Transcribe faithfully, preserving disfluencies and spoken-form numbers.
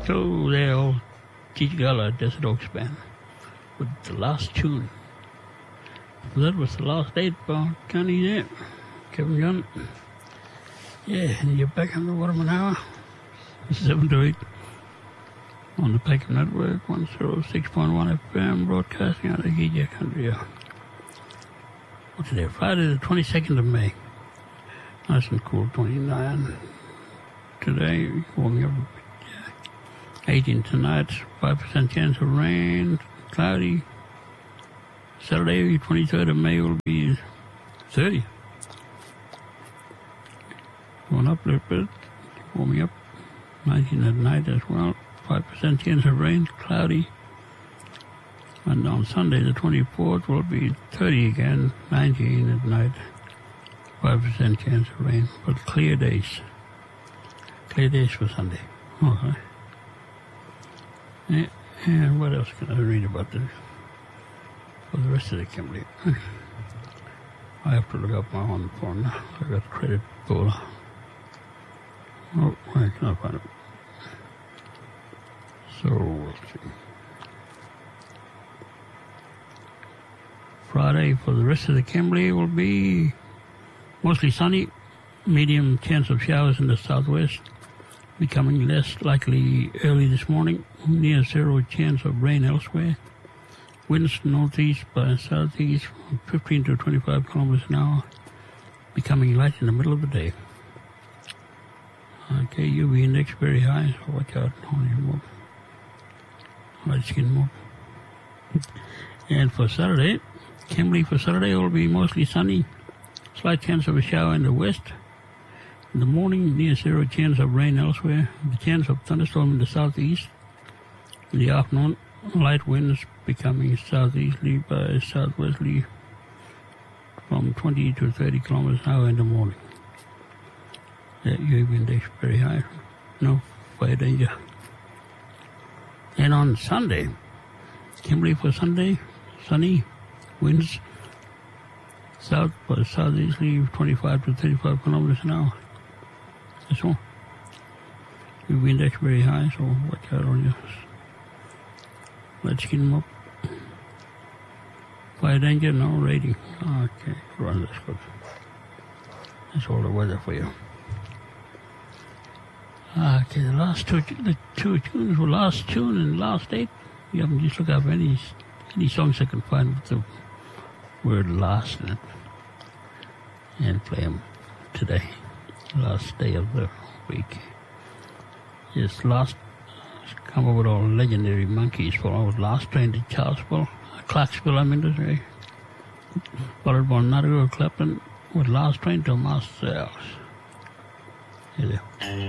So there, old Keith Gala, Desert Oaks Band, with the last tune. That was the last eight for Connie there, Kevin Gunn. Yeah, and you're back on the Waterman Hour, seven to eight, on the Peckham Network, one oh six point one F M, broadcasting out of Gidea Country. What's today? Friday the twenty-second of May. Nice and cool, twenty-nine. Today, warming up a bit. eighteen tonight, five percent chance of rain, cloudy. Saturday, twenty-third of May will be thirty. Going up a little bit, warming up. nineteen at night as well, five percent chance of rain, cloudy. And on Sunday, the twenty-fourth, will be thirty again, nineteen at night, five percent chance of rain, but clear days. Clear days for Sunday. Okay. Yeah, and what else can I read about this? For the rest of the Kimberley. I have to look up my own phone now. I got credit pull. Oh, I cannot find it. So, we'll see. Friday for the rest of the Kimberley will be mostly sunny, medium chance of showers in the southwest, becoming less likely early this morning, near zero chance of rain elsewhere. Winds northeast by southeast, fifteen to twenty-five kilometers an hour, becoming light in the middle of the day. Okay, U V index very high, so watch out on your move. Light skin move. And for Saturday, Kimberley for Saturday will be mostly sunny, slight chance of a shower in the west. In the morning, near zero chance of rain elsewhere, the chance of thunderstorm in the southeast. In the afternoon, light winds becoming southeasterly by southwesterly from twenty to thirty kilometers an hour in the morning. That U V index very high, no fire danger. And on Sunday, Kimberley for Sunday, sunny, winds south by southeasterly twenty-five to thirty-five kilometers an hour. That's all. U V index very high, so watch out on your. Let's get them up. Fire danger, no rating. Okay, run this good. That's all the weather for you. Okay, the last two, the two tunes were last tune and last eight. You haven't just look up any any songs I can find with the word last in it and play them today. Last day of the week. Yes, last. Come up with all legendary monkeys for our last train to Charlesville, Clarksville, I mean to say. Followed by Nottingham Clapton with last train to Marseilles. Here they are.